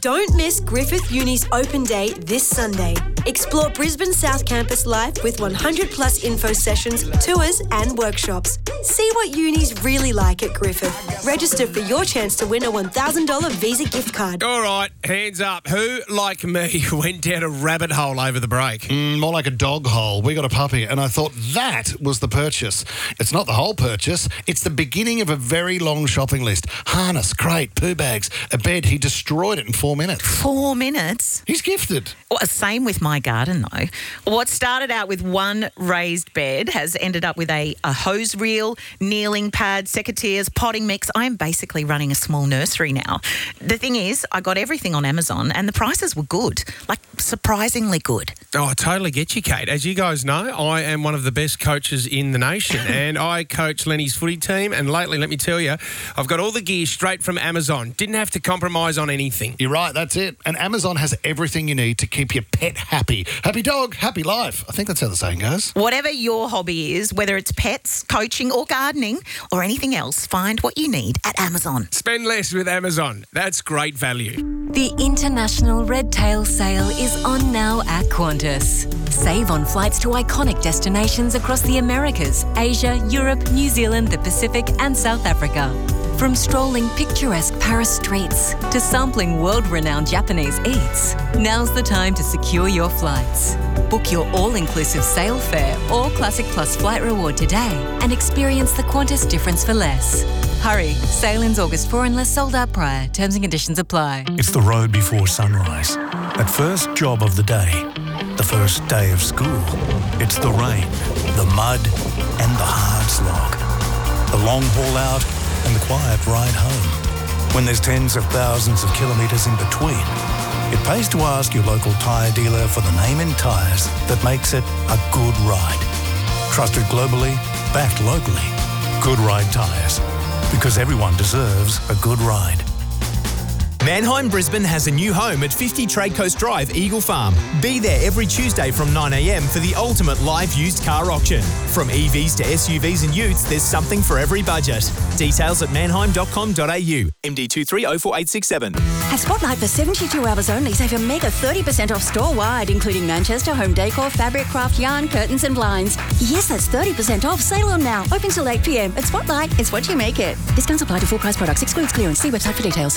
Don't miss Griffith Uni's open day this Sunday. Explore Brisbane South Campus live with 100 plus info sessions, tours and workshops. See what uni's really like at Griffith. Register for your chance to win a $1,000 Visa gift card. All right, hands up. Who, like me, went down a rabbit hole over the break? More like a dog hole. We got a puppy and I thought that was the purchase. It's not the whole purchase. It's the beginning of a very long shopping list. Harness, crate, poo bags, a bed. He destroyed it in 4 minutes. 4 minutes? He's gifted. Well, same with my garden, though. What started out with one raised bed has ended up with a hose reel, kneeling pad, secateurs, potting mix. I'm basically running a small nursery now. The thing is, I got everything on Amazon and the prices were good, like surprisingly good. Oh, I totally get you, Kate. As you guys know, I am one of the best coaches in the nation and I coach Lenny's footy team, and lately, let me tell you, I've got all the gear straight from Amazon. Didn't have to compromise on anything. You're right, that's it. And Amazon has everything you need to keep your pet happy. Happy dog, happy life. I think that's how the saying goes. Whatever your hobby is, whether it's pets, coaching or gardening or anything else, find what you need at Amazon. Spend less with Amazon. That's great value. The International Red Tail Sale is on now at Qantas. Save on flights to iconic destinations across the Americas, Asia, Europe, New Zealand, the Pacific and South Africa. From strolling picturesque Paris streets to sampling world-renowned Japanese eats, now's the time to secure your flights. Book your all-inclusive sale fare or Classic Plus flight reward today and experience the Qantas difference for less. Hurry, sail ins August 4 unless sold out prior. Terms and conditions apply. It's the road before sunrise. That first job of the day. The first day of school. It's the rain, the mud and the hard slog. The long haul out and the quiet ride home. When there's tens of thousands of kilometres in between, it pays to ask your local tyre dealer for the name in tyres that makes it a good ride. Trusted globally, backed locally. Good Ride Tyres. Because everyone deserves a good ride. Mannheim Brisbane has a new home at 50 Trade Coast Drive, Eagle Farm. Be there every Tuesday from 9am for the ultimate live used car auction. From EVs to SUVs and utes, there's something for every budget. Details at mannheim.com.au. MD2304867. At Spotlight for 72 hours only, save a mega 30% off store-wide, including Manchester home decor, fabric, craft, yarn, curtains and blinds. Yes, that's 30% off. Sale on now. Open till 8pm. At Spotlight, it's what you make it. Discounts apply to full price products. Excludes clearance. See website for details.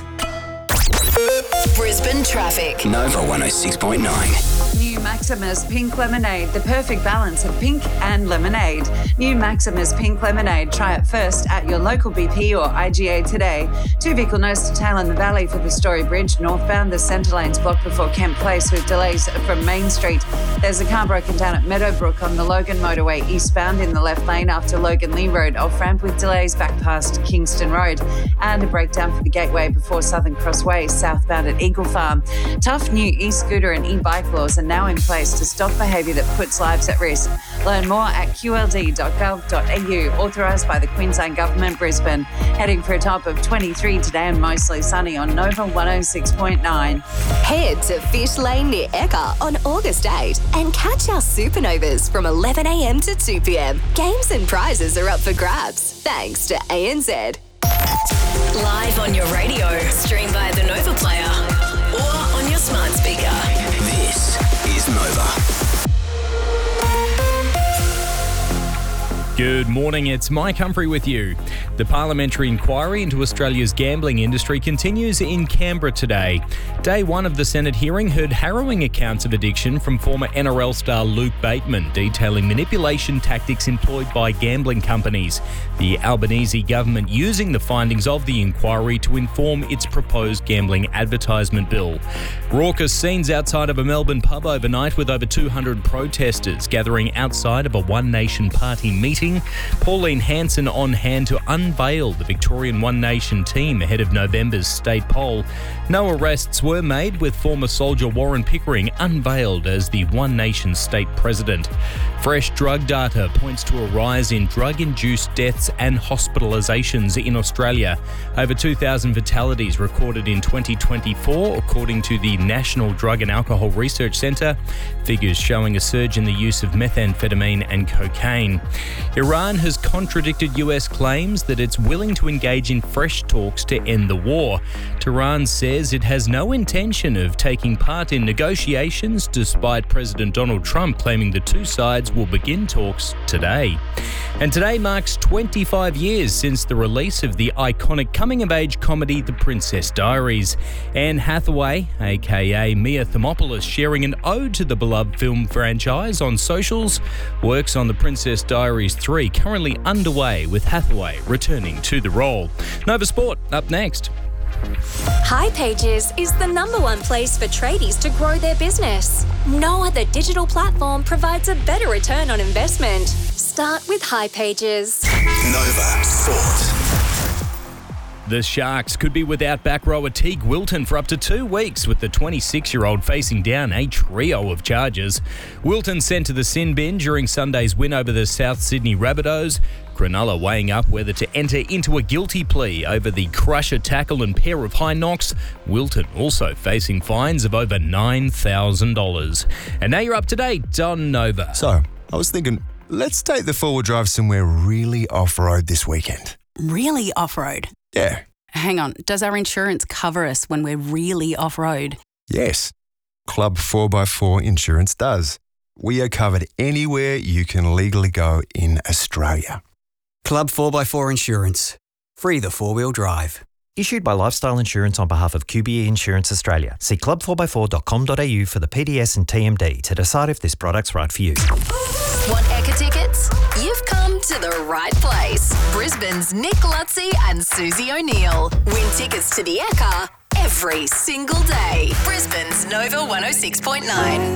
Brisbane traffic. Nova 106.9. New Maximus Pink Lemonade, the perfect balance of pink and lemonade. New Maximus Pink Lemonade. Try it first at your local BP or IGA today. Two-vehicle nose to tail in the valley for the Story Bridge. Northbound, the centre lane's blocked before Kent Place with delays from Main Street. There's a car broken down at Meadowbrook on the Logan motorway eastbound in the left lane after Logan Lee Road off-ramp with delays back past Kingston Road. And a breakdown for the Gateway before Southern Crossway southbound at Eagle Farm. Tough new e-scooter and e-bike laws are now in place to stop behaviour that puts lives at risk. Learn more at qld.gov.au, authorised by the Queensland Government, Brisbane. Heading for a top of 23 today and mostly sunny on Nova 106.9. Head to Fish Lane near Ekka on August 8 and catch our supernovas from 11am to 2pm. Games and prizes are up for grabs, thanks to ANZ. Live on your radio, stream via the Nova Player or on your smart speaker. This is Nova. Good morning, it's Mike Humphrey with you. The parliamentary inquiry into Australia's gambling industry continues in Canberra today. Day one of the Senate hearing heard harrowing accounts of addiction from former NRL star Luke Bateman, detailing manipulation tactics employed by gambling companies. The Albanese government using the findings of the inquiry to inform its proposed gambling advertisement bill. Raucous scenes outside of a Melbourne pub overnight with over 200 protesters gathering outside of a One Nation Party meeting. Pauline Hanson on hand to unveil the Victorian One Nation team ahead of November's state poll. No arrests were made, with former soldier Warren Pickering unveiled as the One Nation state president. Fresh drug data points to a rise in drug-induced deaths and hospitalisations in Australia. Over 2,000 fatalities recorded in 2024, according to the National Drug and Alcohol Research Centre, figures showing a surge in the use of methamphetamine and cocaine. Iran has contradicted US claims that that it's willing to engage in fresh talks to end the war. Tehran says it has no intention of taking part in negotiations, despite President Donald Trump claiming the two sides will begin talks today. And today marks 25 years since the release of the iconic coming-of-age comedy The Princess Diaries. Anne Hathaway, aka Mia Thermopolis, sharing an ode to the beloved film franchise on socials. Works on The Princess Diaries 3 currently underway, with Hathaway returning to the role. Nova Sport up next. hipages is the #1 place for tradies to grow their business. No other digital platform provides a better return on investment. Start with hipages. Nova Sport. The Sharks could be without back rower Teague Wilton for up to 2 weeks, with the 26-year-old facing down a trio of charges. Wilton sent to the sin bin during Sunday's win over the South Sydney Rabbitohs. Cronulla weighing up whether to enter into a guilty plea over the crusher tackle and pair of high knocks. Wilton also facing fines of over $9,000. And now you're up to date on Nova. So, I was thinking, let's take the four-wheel drive somewhere really off-road this weekend. Really off-road? Yeah. Hang on, does our insurance cover us when we're really off-road? Yes. Club 4x4 Insurance does. We are covered anywhere you can legally go in Australia. Club 4x4 Insurance. Free the four-wheel drive. Issued by Lifestyle Insurance on behalf of QBE Insurance Australia. See club4x4.com.au for the PDS and TMD to decide if this product's right for you. Want Ekka tickets? You've come to the right place. Brisbane's Nick Lutzi and Susie O'Neill. Win tickets to the Ekka every single day. Brisbane's Nova 106.9.